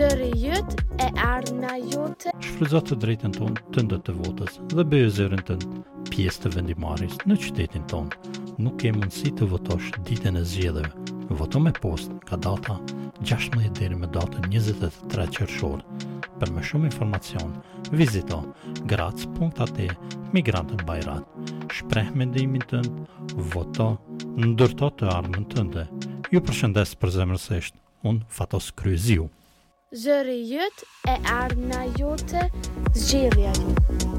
Zëri jytë e ardhmja jote. Shfrytëzo të drejtën tonë të ndë të votës dhe bëjë zërin tënd pjesë të vendimarrjes në qytetin tonë. Nuk ke mundësi të votosh ditën e zgjedhjeve. Voto me postë ka data 16 deri më datën 23 qershor. Për më shumë informacion, vizito grac.at Migrantën Bajrat. Shpreh mendimin tënd, voto, ndërto të ardhmen tënde. Ju përshëndes përzemërsisht, unë Fatos Kryziu. Zëri jytë e ardhmja jote, zgjedhja jote.